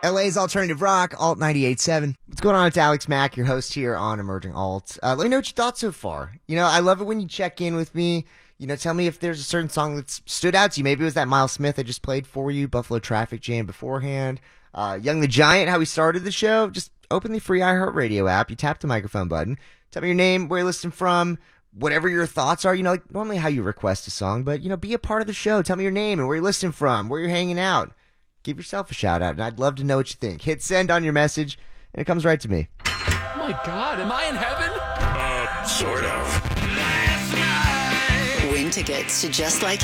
LA's Alternative Rock, Alt 98.7. What's going on? It's Alex Mack, your host here on Emerging Alt. Let me know what you thought so far. I love it when you check in with me. Tell me if there's a certain song that's stood out to you. Maybe it was that Miles Smith I just played for you, Buffalo Traffic Jam beforehand. Young the Giant, how we started the show. Just open the free iHeartRadio app. You tap the microphone button. Tell me your name, where you're listening from, whatever your thoughts are. Like normally how you request a song, but, be a part of the show. Tell me your name and where you're listening from, where you're hanging out. Give yourself a shout out, and I'd love to know what you think. Hit send on your message, and it comes right to me. Oh my God, am I in heaven? Sort of. Win tickets to Just Like